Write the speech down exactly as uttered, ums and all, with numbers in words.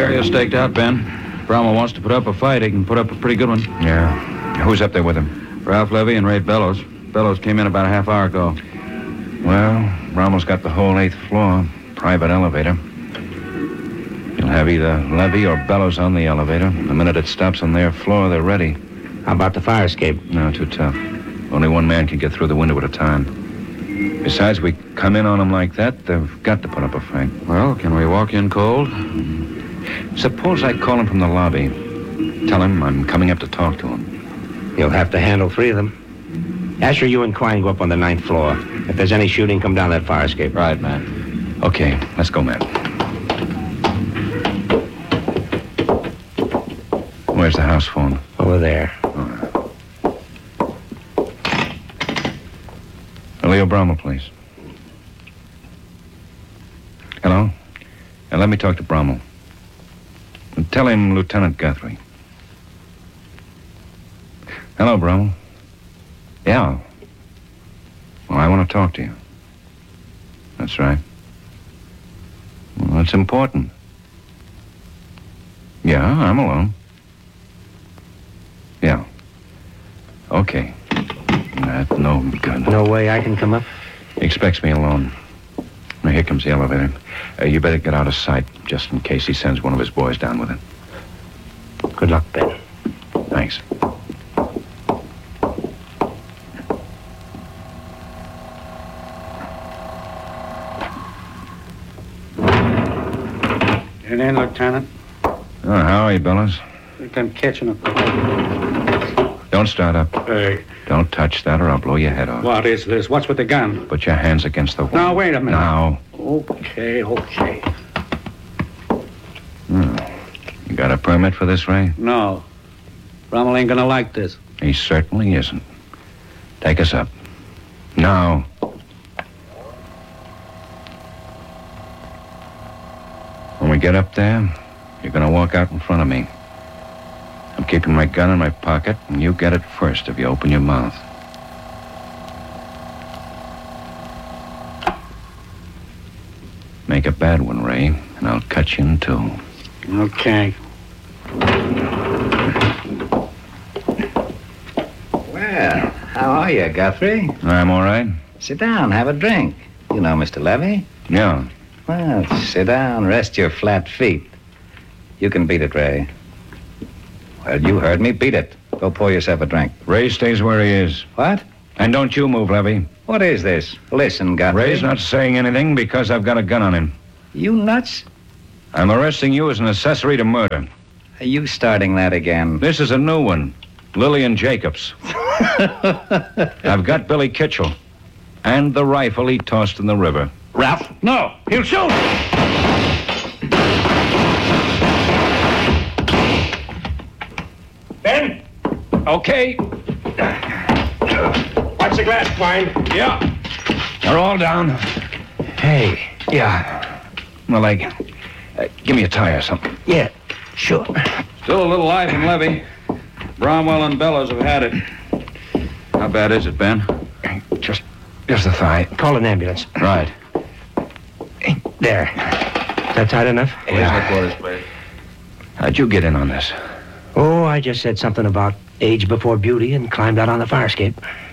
Area's staked out, Ben. Bromwell wants to put up a fight. He can put up a pretty good one. Yeah. Who's up there with him? Ralph Levy and Ray Bellows. Bellows came in about a half hour ago. Well, Bromwell's got the whole eighth floor. Private elevator. You'll have either Levy or Bellows on the elevator. The minute it stops on their floor, they're ready. How about the fire escape? No, too tough. Only one man can get through the window at a time. Besides, we come in on them like that, they've got to put up a fight. Well, can we walk in cold? Suppose I call him from the lobby. Tell him I'm coming up to talk to him. You'll have to handle three of them. Asher, you and Quine go up on the ninth floor. If there's any shooting, come down that fire escape. Right, man. Okay, let's go, man. Where's the house phone? Over there. Leo Bromwell, please. Hello? Uh, let me talk to Bromwell. Tell him Lieutenant Guthrie. Hello, Bromwell. Yeah. Well, I want to talk to you. That's right. Well, it's important. Yeah, I'm alone. Yeah. Okay. That's no good. No way I can come up? He expects me alone. Now, here comes the elevator. Uh, you better get out of sight, just in case he sends one of his boys down with it. Good luck, Ben. Thanks. Get in, Lieutenant. Oh, how are you, Bellows? I think I'm catching up. Don't start up. Hey, Don't touch that or I'll blow your head off. what is this? What's with the gun? Put your hands against the wall. Now, wait a minute. Now. Okay, okay. Hmm. You got a permit for this, Ray? No. Rommel ain't gonna like this. He certainly isn't. Take us up. Now. When we get up there, you're gonna walk out in front of me. I'm keeping my gun in my pocket, and you get it first if you open your mouth. Make a bad one, Ray, and I'll cut you in two. Okay. Well, how are you, Guthrie? I'm all right? Sit down, have a drink. You know Mister Levy? Yeah. Well, sit down, rest your flat feet. You can beat it, Ray. Well, you heard me. Beat it. Go pour yourself a drink. Ray stays where he is. What? And don't you move, Levy. What is this? Listen, Guthrie. Ray's not saying anything because I've got a gun on him. You nuts? I'm arresting you as an accessory to murder. Are you starting that again? This is a new one. Lillian Jacobs. I've got Billy Kitchell. And the rifle he tossed in the river. Ralph? No! He'll shoot! Ben? Okay. Watch the glass, Quine. Yeah. They're all down. Hey. Yeah. My leg. Uh, give me a tie or something. Yeah, sure. Still a little life in Levy. Bromwell and Bellows have had it. How bad is it, Ben? Just, just the thigh. Call an ambulance. Right. There. Is that tight enough? Police headquarters, please. How'd you get in on this? Oh, I just said something about age before beauty and climbed out on the fire escape.